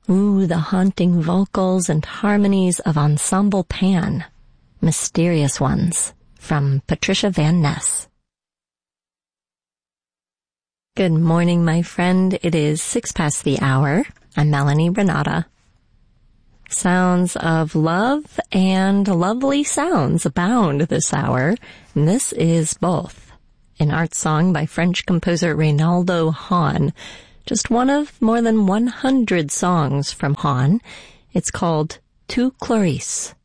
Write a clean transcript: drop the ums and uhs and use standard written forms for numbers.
Ooh, the haunting vocals and harmonies of Ensemble Pan. Mysterious Ones, from Patricia Van Ness. Good morning, my friend. It is 6 past the hour. I'm Melanie Renata. Sounds of love and lovely sounds abound this hour, and this is both. An art song by French composer Reynaldo Hahn, just one of more than 100 songs from Hahn. It's called Tu Clarice.